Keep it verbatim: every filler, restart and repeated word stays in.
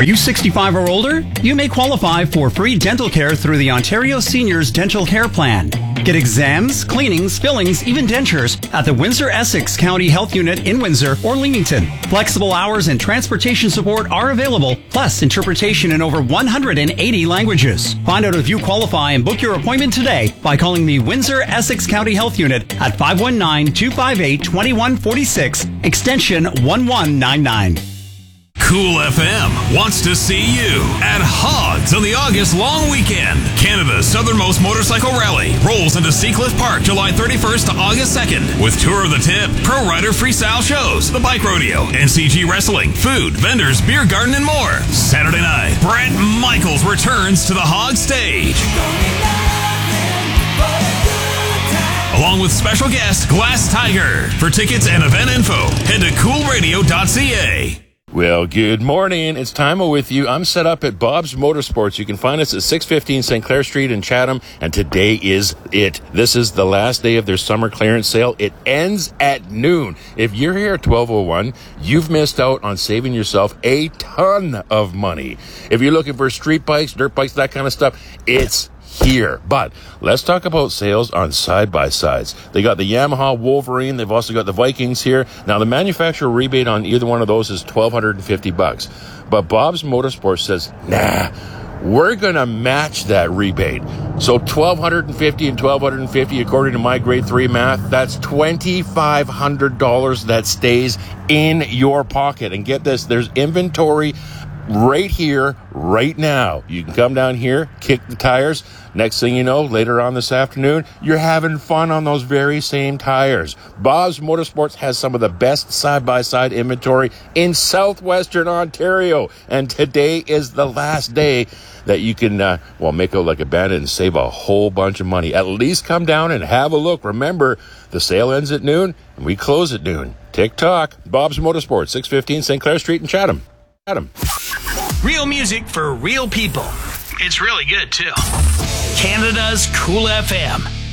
Are you sixty-five or older? You may qualify for free dental care through the Ontario Seniors Dental Care Plan. Get exams, cleanings, fillings, even dentures at the Windsor-Essex County Health Unit in Windsor or Leamington. Flexible hours and transportation support are available, plus interpretation in over one hundred eighty languages. Find out if you qualify and book your appointment today by calling the Windsor-Essex County Health Unit at five one nine, two five eight, two one four six, extension one one nine nine. Cool F M wants to see you at Hogs on the August long weekend. Canada's southernmost motorcycle rally rolls into Seacliff Park July thirty-first to August second with Tour of the Tip, Pro Rider freestyle shows, the bike rodeo, N C G wrestling, food, vendors, beer garden, and more. Saturday night, Brent Michaels returns to the Hog stage, along with special guest Glass Tiger. For tickets and event info, head to cool radio dot c a. Well, good morning. It's Timo with you. I'm set up at Bob's Motorsports. You can find us at six fifteen Saint Clair Street in Chatham, and today is it. This is the last day of their summer clearance sale. It ends at noon. If you're here at twelve oh one, you've missed out on saving yourself a ton of money. If you're looking for street bikes, dirt bikes, that kind of stuff, it's here. But let's talk about sales on side-by-sides. They got the Yamaha Wolverine. They've also got the Vikings here. Now, the manufacturer rebate on either one of those is twelve fifty bucks. But Bob's Motorsports says, nah, we're going to match that rebate. So twelve fifty and twelve fifty, according to my grade three math, that's twenty-five hundred dollars that stays in your pocket. And get this, there's inventory right here, right now. You can come down here, kick the tires. Next thing you know, later on this afternoon, you're having fun on those very same tires. Bob's Motorsports has some of the best side-by-side inventory in southwestern Ontario. And today is the last day that you can, uh, well, make out like a bandit and save a whole bunch of money. At least come down and have a look. Remember, the sale ends at noon, and we close at noon. Tick-tock. Bob's Motorsports, six fifteen Saint Clair Street in Chatham. Chatham. Real music for real people. It's really good, too. Canada's Cool F M.